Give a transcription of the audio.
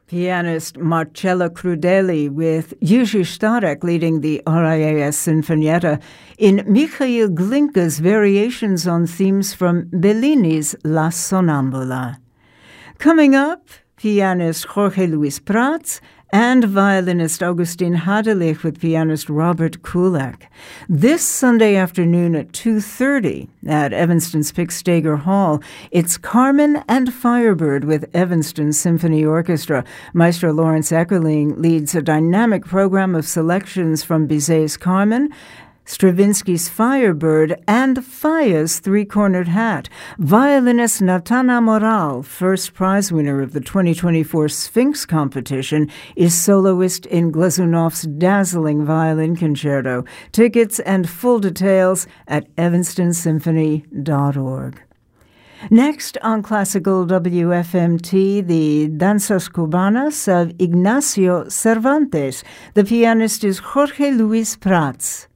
Pianist Marcella Crudeli with Jiří Starek leading the RIAS Sinfonietta in Mikhail Glinka's variations on themes from Bellini's La Sonnambula. Coming up, pianist Jorge Luis Prats and violinist Augustin Hadelich with pianist Robert Kulak. This Sunday afternoon at 2:30 at Evanston's Pick-Stager Hall, it's Carmen and Firebird with Evanston Symphony Orchestra. Maestro Lawrence Eckerling leads a dynamic program of selections from Bizet's Carmen, Stravinsky's Firebird, and Faya's Three-Cornered Hat. Violinist Natana Moral, first prize winner of the 2024 Sphinx competition, is soloist in Glazunov's dazzling violin concerto. Tickets and full details at evanstonsymphony.org. Next on Classical WFMT, the Danzas Cubanas of Ignacio Cervantes. The pianist is Jorge Luis Prats.